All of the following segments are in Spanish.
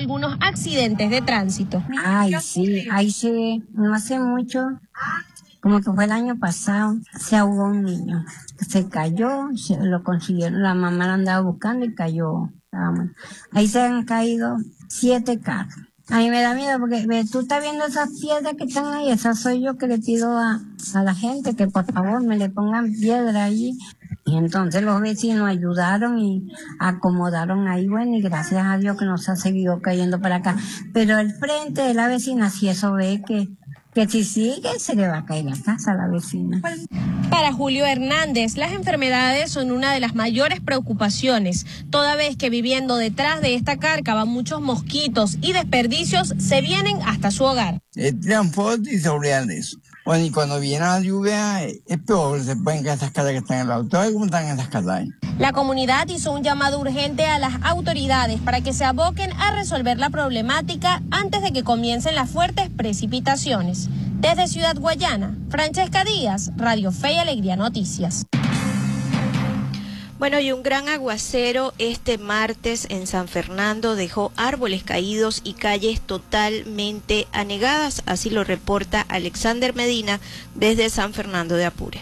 algunos accidentes de tránsito. Ay, sí, no hace mucho, como que fue el año pasado, se ahogó un niño. Se cayó, lo consiguieron, la mamá lo andaba buscando y cayó. Ahí se han caído 7 carros. A mí me da miedo porque tú estás viendo esas piedras que están ahí, esas soy yo que le pido a la gente que por favor me le pongan piedra allí. Y entonces los vecinos ayudaron y acomodaron ahí, bueno, y gracias a Dios que no se ha seguido cayendo para acá. Pero el frente de la vecina, si eso ve que si sigue, se le va a caer la casa a la vecina. Para Julio Hernández, las enfermedades son una de las mayores preocupaciones, toda vez que viviendo detrás de esta cárcava muchos mosquitos y desperdicios se vienen hasta su hogar. El transporte y seguridad de eso. Bueno, y cuando viene la lluvia, es peor, se pueden caer esas casas que están en el auto, ¿cómo están esas casas ahí? La comunidad hizo un llamado urgente a las autoridades para que se aboquen a resolver la problemática antes de que comiencen las fuertes precipitaciones. Desde Ciudad Guayana, Francesca Díaz, Radio Fe y Alegría Noticias. Bueno, y un gran aguacero este martes en San Fernando dejó árboles caídos y calles totalmente anegadas, así lo reporta Alexander Medina desde San Fernando de Apure.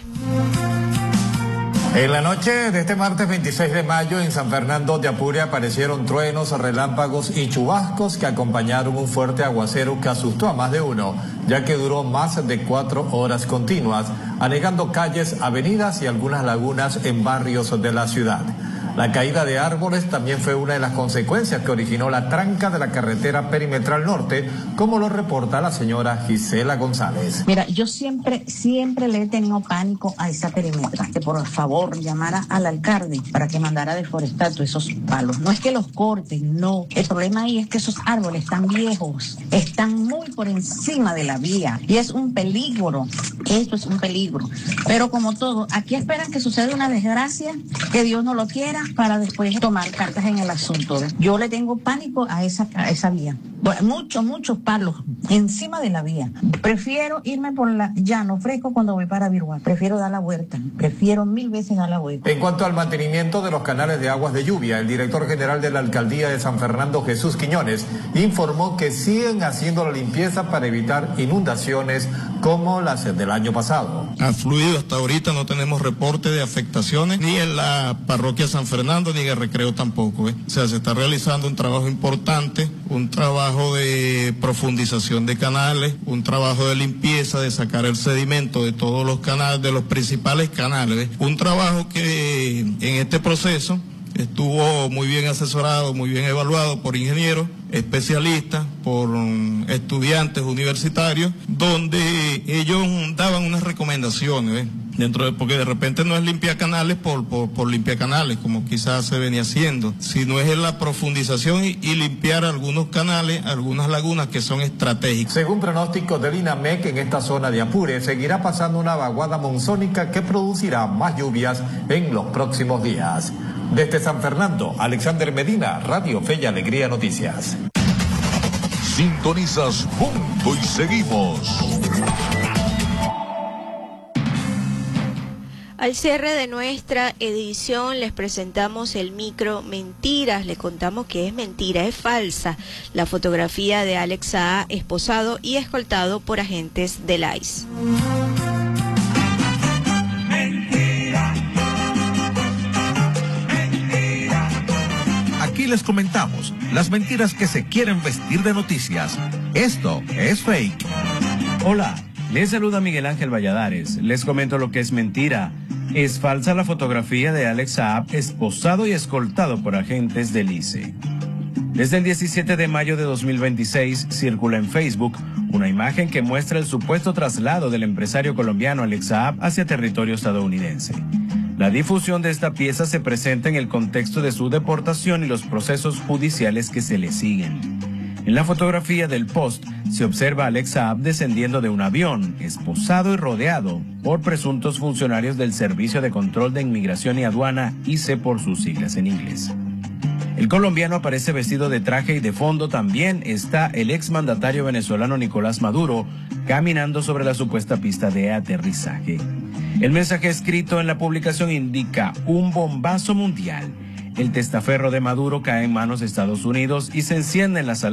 En la noche de este martes 26 de mayo en San Fernando de Apure aparecieron truenos, relámpagos y chubascos que acompañaron un fuerte aguacero que asustó a más de uno, ya que duró más de 4 horas continuas, anegando calles, avenidas y algunas lagunas en barrios de la ciudad. La caída de árboles también fue una de las consecuencias que originó la tranca de la carretera perimetral norte, como lo reporta la señora Gisela González. Mira, yo siempre le he tenido pánico a esa perimetral, que por favor llamara al alcalde para que mandara a deforestar todos esos palos. No es que los corten, no. El problema ahí es que esos árboles están viejos, están muy por encima de la vía y es un peligro. Esto es un peligro. Pero como todo, aquí esperan que suceda una desgracia, que Dios no lo quiera, para después tomar cartas en el asunto. Yo le tengo pánico a esa vía. Bueno, muchos palos encima de la vía. Prefiero irme por la llano fresco cuando voy para Viruá. Prefiero dar la vuelta. Prefiero 1000 veces dar la vuelta. En cuanto al mantenimiento de los canales de aguas de lluvia, el director general de la Alcaldía de San Fernando, Jesús Quiñones, informó que siguen haciendo la limpieza para evitar inundaciones como las del año pasado. Ha fluido hasta ahorita, no tenemos reporte de afectaciones ni en la parroquia San Fernando ni en el Recreo tampoco. O sea, se está realizando un trabajo importante, un trabajo de profundización de canales, un trabajo de limpieza, de sacar el sedimento de todos los canales, de los principales canales. Un trabajo que en este proceso estuvo muy bien asesorado, muy bien evaluado por ingenieros, especialistas, por estudiantes universitarios, donde ellos daban unas recomendaciones, porque de repente no es limpiar canales por limpiar canales, como quizás se venía haciendo, sino es la profundización y limpiar algunos canales, algunas lagunas que son estratégicas. Según pronósticos del INAMEC, en esta zona de Apure seguirá pasando una vaguada monzónica que producirá más lluvias en los próximos días. Desde San Fernando, Alexander Medina, Radio Fe y Alegría Noticias. Sintonizas Punto y seguimos. Al cierre de nuestra edición les presentamos el micro Mentiras. Les contamos que es mentira, es falsa la fotografía de Alex Saab esposado y escoltado por agentes del ICE. Aquí les comentamos las mentiras que se quieren vestir de noticias. Esto es fake. Hola, les saluda Miguel Ángel Valladares. Les comento lo que es mentira. Es falsa la fotografía de Alex Saab esposado y escoltado por agentes del ICE. Desde el 17 de mayo de 2026 circula en Facebook una imagen que muestra el supuesto traslado del empresario colombiano Alex Saab hacia territorio estadounidense. La difusión de esta pieza se presenta en el contexto de su deportación y los procesos judiciales que se le siguen. En la fotografía del post se observa a Alex Saab descendiendo de un avión, esposado y rodeado por presuntos funcionarios del Servicio de Control de Inmigración y Aduana, ICE por sus siglas en inglés. El colombiano aparece vestido de traje y de fondo también está el exmandatario venezolano Nicolás Maduro caminando sobre la supuesta pista de aterrizaje. El mensaje escrito en la publicación indica un bombazo mundial. El testaferro de Maduro cae en manos de Estados Unidos y se enciende en las